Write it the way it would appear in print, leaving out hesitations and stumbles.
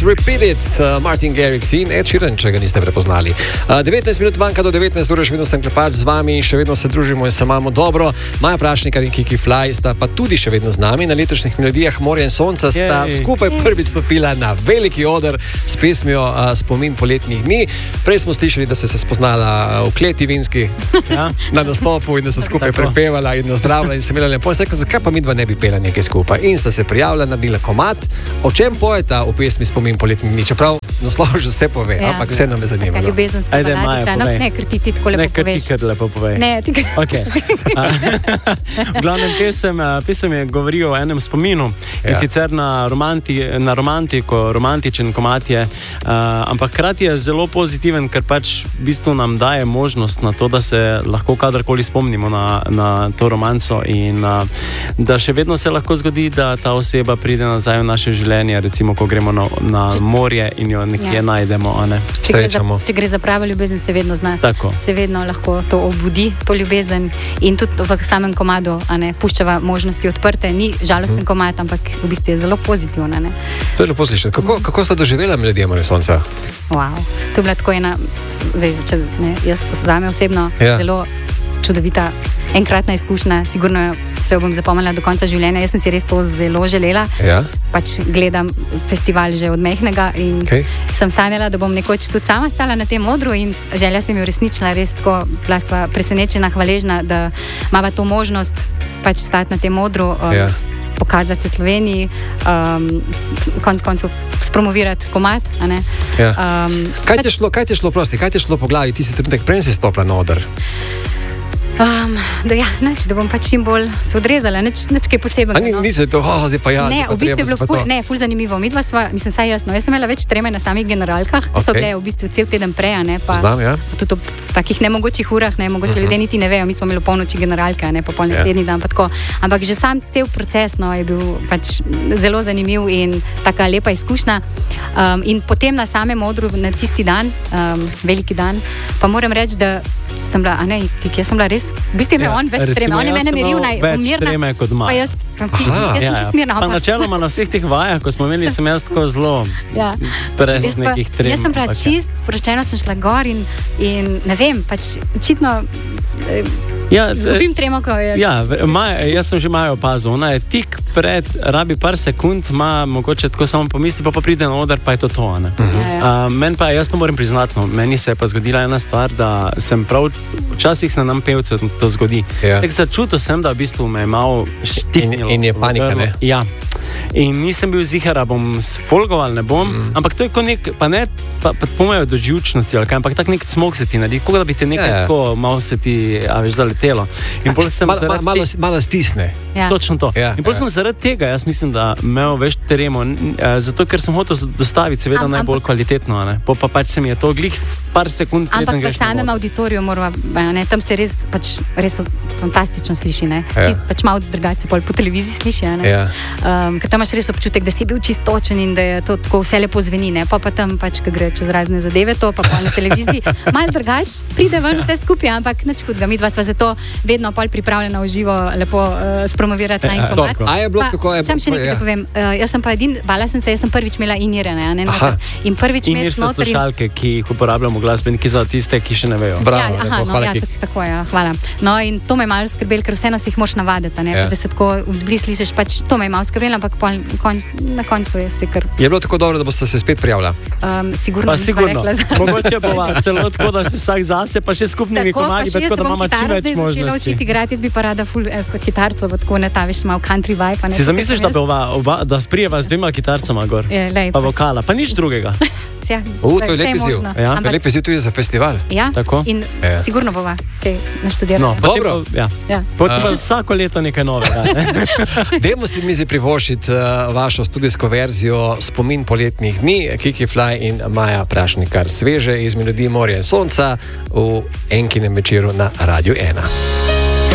Repeat It, Martin Garrix in Ed Sheeran, če ga niste prepoznali. 19 minut manjka do 19, še vedno sem Klepač z vami in še vedno se družimo in se imamo dobro. Maja Prašnikar in Kiki Fly sta pa tudi še vedno z nami. Na letošnjih melodijah Morja in sonca sta skupaj prvič stopila na veliki oder s pesmijo Spomin poletnih dni. Prej smo slišali, da ste se spoznala v kleti vinski na nastopu in da ste skupaj prepevala in nazdravila in se imela lepo. Rekla, zakaj pa midva ne bi pela nekaj skupaj? In sta se prijavila, naredila komad. O čem pojeta v pesmi Spomin poletnih dni? Čeprav naslov že vse pove, ampak vse nam je zanimalo. Ljubezenska baladica. Ne, ker ti tako lepo poveš. Ne, ker ti lepo povej. Ne, ti okay. V glavnem pesem je govori o enem spominu in sicer na romantiko, romantičen komad je, ampak hkrati je zelo pozitiven, ker pač v bistvu nam daje možnost na to, da se lahko kadarkoli spomnimo na to romanco in da še vedno se lahko zgodi, da ta oseba pride nazaj v naše življenje, recimo, ko gremo na morje in jo nekje najdemo. Ne? Če gre za pravo ljubezen, se vedno zna. Tako. Se vedno lahko to obudi, to ljubezen in tudi v samem komadu puščava možnosti odprte. Ni žalosten komad, ampak v bistvu je zelo pozitivna. Ne? To je lepo slišati. Kako sta doživela melodija Morja in sonca? Wow. To je bila tako ena, jaz zame osebno zelo čudovita enkratna izkušnja, sigurno se jo bom zapomnila do konca življenja. Jaz sem si res to zelo želela. Pač gledam festival že od majhnega in sem sanjala, da bom nekoč tudi sama stala na tem odru in želja sem jo uresničila. Res tako bila sva presenečena, hvaležna, da imava to možnost pač stati na tem odru, pokazati se Sloveniji, konec koncev spromovirati komad. Kaj ti je šlo po glavi tisti trenutek, preden si stopila na oder? Da bom pač čim bolj se odrezala, nič kaj posebnega. Nisi to, zdaj pa Ne, v bistvu je bilo ful zanimivo. Midva sva, mislim, saj jasno, jaz sem imela več treme na samih generalkah, so bile v bistvu cel teden prej, Poznam, tudi v takih nemogočih urah, mogoče ljudje niti ne vejo, mi smo imeli polnoči generalke, pa pol naslednji dan, pa tako. Ampak že sam cel proces je bil pač zelo zanimiv in taka lepa izkušnja. In potem na samem odru, na tisti dan, veliki dan, pa moram reči, da sem bila, jaz sem bila res, v bistvu je on več treme, on je mene meril več treme kot ima. Pa jaz sem čist mirna. Pa načeloma na vseh teh vajah, ko smo imeli, sem jaz tako zelo brez nekih trem. Jaz sem bila čist, sporočeno sem šla gor in ne vem, pač očitno zgubim tremo, ko je. Jaz sem že Majo opazil, ona je tik pred, rabi par sekund, ima mogoče tako samo pomisli, pa pride na oder, pa je to to. Jaz pa moram priznati, meni se je pa zgodila ena stvar, da sem prav, včasih se nam pevcev to zgodi. Tak začutil sem, da v bistvu me je malo štihnilo. In je panika, ne? Ja. In nisem bil zihar, bom sfolgal ali ne bom, ampak to je kot nek, pa ne, pa pomajo do živčnosti ali kaj, ampak tak nek cmok se ti naredi, kot da bi te nekaj tako malo se ti, zaletelo. In potem sem malo stisne. Točno to. In potem sem zaradi tega, jaz mislim, da imel več tremo, zato ker sem hotel dostaviti seveda najbolj kvalitetno, pa pač se mi je to glih par sekund. Ampak v samem auditoriju morava, tam se res fantastično sliši, čist pač malo drugače po televiziji sliši, ker tam imaš res občutek, da si bil čist točen in da je to tako vse lepo zveni, pa tam pač, ko gre čez razne zadeve, to pa na televiziji malo drugače pride ven vse skupaj, ampak nič hudega, midva sva zato vedno pol pripravljena v živo lepo spromovirati najn komad. Sam še nekaj povem, jaz sem pa bala sem se, jaz sem prvič imela in-eare, in prvič in-ear so slušalke, ki jih uporabljamo glasbeniki za tiste, ki še ne vejo. Tako je, hvala. No in to me je malo skrbelo, ker vseeno si jih moraš navaditi, da se tako blizu slišiš, pač to me je malo skrbelo, ampak na koncu je vse kar. Je bilo tako dobro, da boste se spet prijavila? Sigurno. Mogoče bova celo tako, da se vsak zase, pa še skupnimi komadi, tako da imamo čim več možnosti. Začela učiti igrati, jaz bi pa rada full kitarco, tako ne ta veš malo country vibe. Si zamisliš, da sprijeva z dvema kitarcama gor? Pa vokala, pa nič drugega. To je lep izziv. Lep izziv tudi za festival. Ja, in sigurno bova te naštudirali. Dobro. Potem pa vsako leto nekaj novega. Dajmo si mizi privoščiti vašo studijsko verzijo Spomin poletnih dni, Kiki Fly in Maja Prašnikar, sveže iz melodij Morja in sonca v enkinem večeru na Radiu 1.